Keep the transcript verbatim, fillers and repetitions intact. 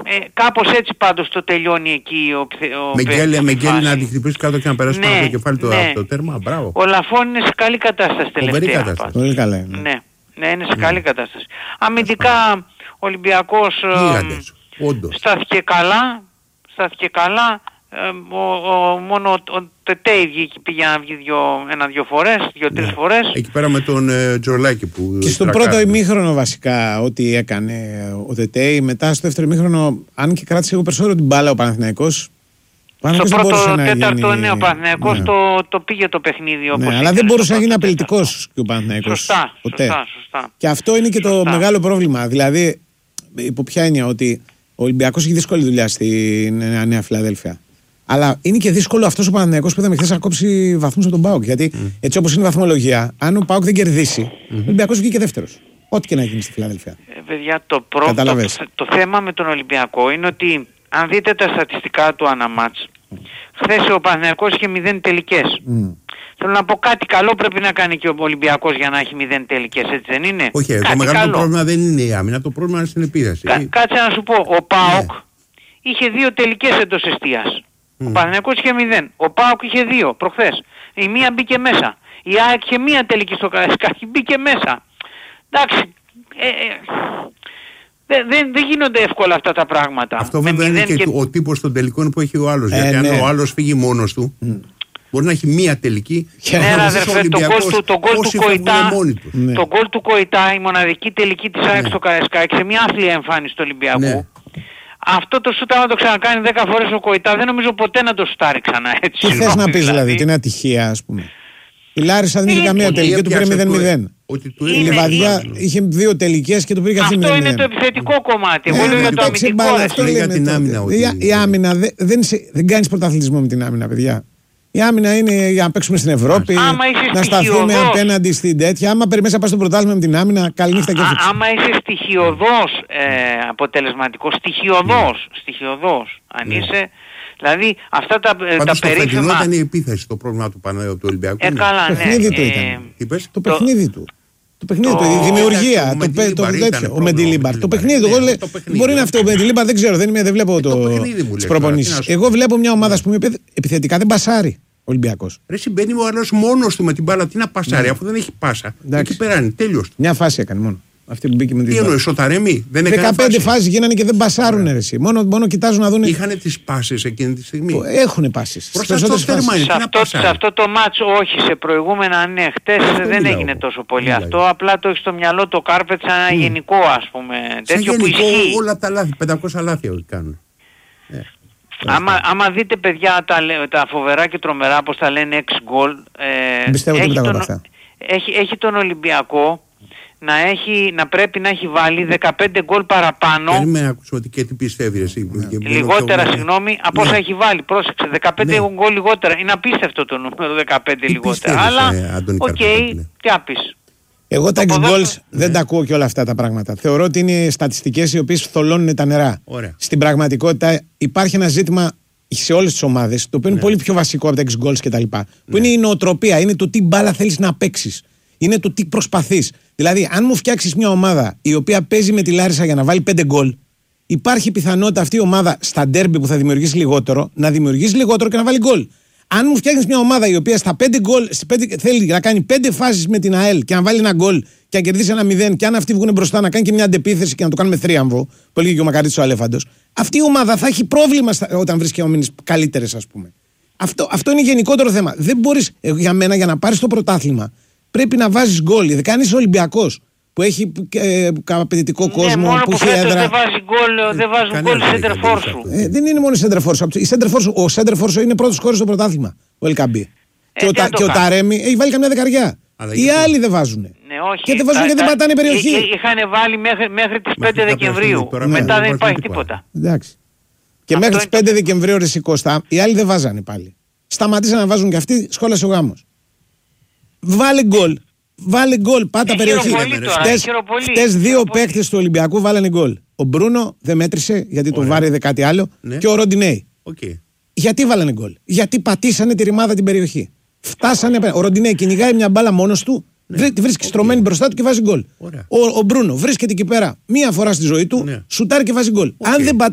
Ε, κάπως έτσι πάντως το τελειώνει εκεί ο, ο Μεγγέλη, Μεγγέλη να τη χτυπήσει κάτω και να περάσει ναι, πάνω το κεφάλι του ναι. από το τέρμα. Μπράβο. Ο Λαφών είναι σε καλή κατάσταση τελευταία. Κατάσταση. Πολύ καλά είναι. Ναι, ναι, είναι σε ναι. καλή κατάσταση. Αμυντικά ο Ολυμπιακός ε, στάθηκε καλά, στάθηκε καλά. Ε, ο, ο, μόνο ο Τετέι βγήκε, πήγε να βγει δυο, ένα-δυο φορές, δύο-τρεις ναι. φορές. Εκεί πέρα με τον ε, Τζορλάκη που... Και στον πρώτο ημίχρονο βασικά ό,τι έκανε ο Τετέι, μετά στο δεύτερο ημίχρονο, αν και κράτησε εγώ περισσότερο την μπάλα ο Παναθηναϊκός. Στο πρώτο τέταρτο γίνει... ναι, ο Παναθηναϊκός ναι. το, το πήγε το παιχνίδι όπως ναι, αλλά δεν μπορούσε να γίνει απειλητικός και ο Παναθηναϊκός. Σωστά, σωστά, σωστά. Και αυτό είναι και σωστά. το μεγάλο πρόβλημα. Δηλαδή, υπό ποια έννοια, ότι ο Ολυμπιακός έχει δύσκολη δουλειά στη Νέα Φιλαδέλφια. Αλλά είναι και δύσκολο αυτός ο Παναθηναϊκός που είδαμε χθες να κόψει βαθμούς από τον ΠΑΟΚ. Γιατί mm. έτσι όπως είναι η βαθμολογία, αν ο ΠΑΟΚ δεν κερδίσει, mm-hmm. ο Ολυμπιακός βγήκε δεύτερος. Ό,τι και να γίνει στη Φιλαδέλφια. Ε, παιδιά, το, προ... το, το θέμα με τον Ολυμπιακό είναι ότι αν δείτε τα στατιστικά του αναμάτς, χθες ο Παναθηναϊκός είχε μηδέν τελικές. Mm. Θέλω να πω κάτι καλό πρέπει να κάνει και ο Ολυμπιακός για να έχει μηδέν τελικές, έτσι δεν είναι? Όχι, κάτι το μεγάλο καλό. πρόβλημα δεν είναι η άμυνα, το πρόβλημα είναι στην επίδραση. Κα, κάτσε να σου πω, ο ΠΑΟΚ yeah. είχε δύο τελικές εντός εστίας. Mm. Ο Παναθηναϊκός είχε μηδέν. Ο ΠΑΟΚ είχε δύο προχθές. Η μία μπήκε μέσα. Η ΑΕΚ είχε μία τελική στο Καραϊσκάκι, μπήκε μέσα. Εντάξει. Ε, ε, δεν, δεν, δεν γίνονται εύκολα αυτά τα πράγματα. Αυτό βέβαια είναι και, και ο τύπος των τελικών που έχει ο άλλος. Ε, γιατί ναι. αν ο άλλος φύγει μόνος του, mm. μπορεί να έχει μία τελική. Ναι, αδερφέ, το γκολ του, το γκολ του Κοϊτά, ναι. το γκολ του Κοϊτά, η μοναδική τελική της ΑΕΚ ναι. στο Καραϊσκάκι, σε μια άθλια εμφάνιση του Ολυμπιακού. Ναι. Αυτό το σούτ να το ξανακάνει δέκα φορές ο Κοϊτά, δεν νομίζω ποτέ να το σουτάρει ξανά έτσι. Τι θες να πεις δηλαδή, την ατυχία ας πούμε. Η Λάρισα δεν είχε καμία τελική και του πήρε μηδέν μηδέν. Η Λιβαδιά είχε δύο τελικές και του πήρε καθόλου μηδέν μηδέν. Αυτό είναι το επιθετικό κομμάτι. Εγώ λέω για το αμυντικό. Αυτό λέει την άμυνα. Η άμυνα δεν κάνεις πρωταθλητισμό με την άμυνα, παιδιά. Η άμυνα είναι για να παίξουμε στην Ευρώπη, να σταθούμε απέναντι στην τέτοια. Άμα περιμένεις να πας στο πρωτάθλημα με την άμυνα, καληνύχτα και έφτιαξε. Άμα είσαι στοιχειοδός ε, αποτελεσματικός, στοιχειοδός, στοιχειοδός, αν είσαι... Δηλαδή αυτά τα, Πάντως τα περίφημα... Πάντως ήταν η επίθεση το πρόβλημα του Παναγιώτου του Ολυμπιακού. Ε, καλά, ναι. Το παιχνίδι του ήταν. Το παιχνίδι του. Το παιχνίδι του, η δημιουργία, ο Μεντιλίμπαρ. Το παιχνίδι του. Μπορεί να αυτό ο Μεντιλίμπαρ, δεν ξέρω, δεν βλέπω τις προπονήσεις. Εγώ βλέπω μια ομάδα που επιθετικά δεν πασάρει. Ολυμπιακός. Ρε συμπαίνει ο άλλος μόνος του με την μπάλα, τι να πασάρει, αφού δεν έχει πάσα. Εκεί περάνει, τέλειος. Μια φάση έκανε μόνο. Αυτή που μπήκε με την. Τι εννοείς, ο Ταρέμι, δεν έκανε. δεκαπέντε φάσεις γίνανε και δεν πασάρουν ρε εσύ. Μόνο, μόνο κοιτάζουν να δουν. Είχανε τις πάσες εκείνη τη στιγμή. Έχουνε πάσεις. Προς το τέρμα είναι. Σε αυτό το μάτσο, όχι, σε προηγούμενα, ναι, χτες δεν έγινε τόσο πολύ αυτό. Απλά το έχει στο μυαλό το Κάρπετ σαν ένα γενικό, ας πούμε. Τέτοιο που ισχύει. Όλα τα λάθη, πεντακόσια λάθη κάνουν. Άμα, άμα δείτε παιδιά τα, τα φοβερά και τρομερά πως τα λένε έξι γκολ, ε, έχει, τον, έχει, έχει τον Ολυμπιακό να, έχει, να πρέπει να έχει βάλει δεκαπέντε γκολ παραπάνω. Περίμενα να ακούσω ότι και τι πιστεύει εσύ. Λιγότερα, συγγνώμη, από όσα έχει βάλει. Πρόσεξε, δεκαπέντε ναι. γκολ λιγότερα. Είναι απίστευτο το νούμερο δεκαπέντε τι λιγότερα. Αλλά, οκ, okay, τι άπεις. Εγώ τα έξι goals δεν τα ακούω και όλα αυτά τα πράγματα. Θεωρώ ότι είναι στατιστικές οι οποίες θολώνουν τα νερά. Ωραία. Στην πραγματικότητα υπάρχει ένα ζήτημα σε όλες τις ομάδες, το οποίο είναι ναι. πολύ πιο βασικό από τα έξι goals κτλ. Ναι. Που είναι η νοοτροπία, είναι το τι μπάλα θέλεις να παίξεις. Είναι το τι προσπαθείς. Δηλαδή, αν μου φτιάξεις μια ομάδα η οποία παίζει με τη Λάρισα για να βάλει πέντε γκολ, υπάρχει πιθανότητα αυτή η ομάδα στα ντέρμπι που θα δημιουργήσει λιγότερο να δημιουργήσει λιγότερο και να βάλει γκολ. Αν μου φτιάχνεις μια ομάδα η οποία στα πέντε γκολ θέλει να κάνει πέντε φάσεις με την ΑΕΛ και να βάλει ένα γκολ και να κερδίσει ένα μηδέν, και αν αυτοί βγουν μπροστά να κάνει και μια αντεπίθεση και να το κάνουμε θρίαμβο, που έλεγε και ο Μακαρίτης ο Αλέφαντος, αυτή η ομάδα θα έχει πρόβλημα όταν βρίσκει ομίλες καλύτερες, ας πούμε. Αυτό, αυτό είναι γενικότερο θέμα. Δεν μπορείς, για μένα, για να πάρεις το πρωτάθλημα, πρέπει να βάζεις γκολ. Ειδικά αν είσαι Ολυμπιακός, που έχει ε, απαιτητικό κόσμο, ναι, που έχει έδρα. Δεν βάζει γκολ, δεν βάζουν γκολ η σέντερφορ σου. Ε, δεν είναι μόνο η σέντερφορ σου. Ο σέντερφορ σου είναι πρώτος σκόρερ στο πρωτάθλημα. Ο Ελκαμπή. Ε, και, ο, τα, και ο Ταρέμι έχει βάλει καμιά δεκαριά. Αλλά οι άλλοι δεν βάζουν. Ναι, όχι. Και δεν βάζουν γιατί δεν πατάνε περιοχή. Είχαν βάλει μέχρι, μέχρι τις πέντε Δεκεμβρίου. Μετά δεν υπάρχει τίποτα. Εντάξει. Και μέχρι τις πέντε Δεκεμβρίου ρε Κώστα, οι άλλοι δεν βάζανε πάλι. Σταματήσαν να βάζουν και αυτοί, σχόλασε ο γάμος. Βάλε γκολ. Βάλε γκολ, πάτα ε, περιοχή. Χτες δύο παίκτες του Ολυμπιακού βάλανε γκολ. Ο Μπρούνο δεν μέτρησε γιατί τον βάρε κάτι άλλο. Ναι. Και ο Ροντινέι. Okay. Γιατί βάλανε γκολ? Γιατί πατήσανε τη ρημάδα την περιοχή. Φτάσανε. Ο Ροντινέι κυνηγάει μια μπάλα μόνος του. Ναι. Τη βρίσκει okay. στρωμένη μπροστά του και βάζει γκολ. Ο, ο Μπρούνο βρίσκεται εκεί πέρα μία φορά στη ζωή του, ναι. σουτάρει και βάζει γκολ. Okay. Αν δεν